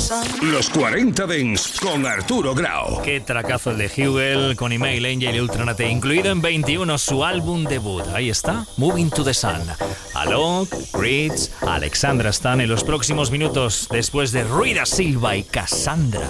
Los 40 Dents con Arturo Grau. Qué tracazo el de Hugel con Email Angel y Ultranate, incluido en 21 su álbum debut. Ahí está, Moving to the Sun. Alok, Ritz, Alexandra están en los próximos minutos después de Rita Silva y Cassandra.